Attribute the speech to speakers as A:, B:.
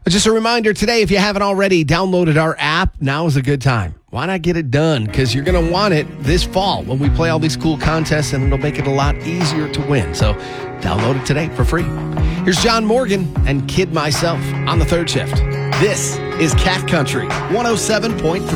A: Just a reminder today, if you haven't already downloaded our app, now is a good time. Why not get it done? Because you're going to want it this fall when we play all these cool contests, and it'll make it a lot easier to win. So download it today for free. Here's John Morgan and Kid Myself on the third shift. This is Cat Country 107.3.